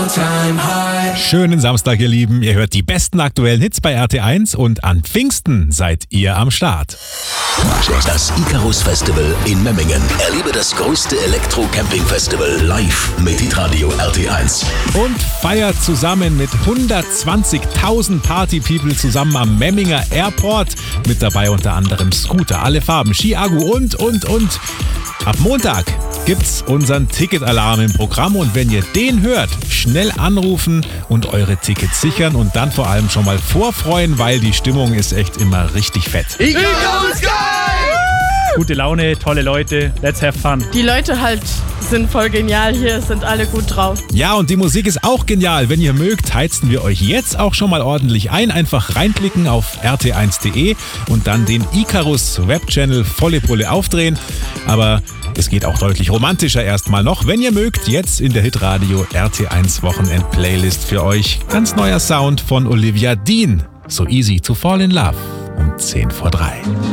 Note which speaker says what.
Speaker 1: Schönen Samstag, ihr Lieben. Ihr hört die besten aktuellen Hits bei RT1 und an Pfingsten seid ihr am Start.
Speaker 2: Das Icarus Festival in Memmingen. Erlebe das größte Elektro-Camping-Festival live mit Hitradio RT1.
Speaker 1: Und feiert zusammen mit 120.000 Party-People zusammen am Memminger Airport. Mit dabei unter anderem Scooter, alle Farben, Ski-Agu und. Ab Montag gibt's unseren Ticketalarm im Programm und wenn ihr den hört, schnell anrufen und eure Tickets sichern und dann vor allem schon mal vorfreuen, weil die Stimmung ist echt immer richtig fett.
Speaker 3: Icarus geil! Gute Laune, tolle Leute, let's have fun.
Speaker 4: Die Leute halt sind voll genial hier, sind alle gut drauf.
Speaker 1: Ja, und die Musik ist auch genial. Wenn ihr mögt, heizen wir euch jetzt auch schon mal ordentlich ein. Einfach reinklicken auf rt1.de und dann den Icarus Webchannel volle Pulle aufdrehen. Aber es geht auch deutlich romantischer erstmal noch. Wenn ihr mögt, jetzt in der Hitradio RT1 Wochenend Playlist für euch. Ganz neuer Sound von Olivia Dean. So easy to fall in love. Um 10 vor 3.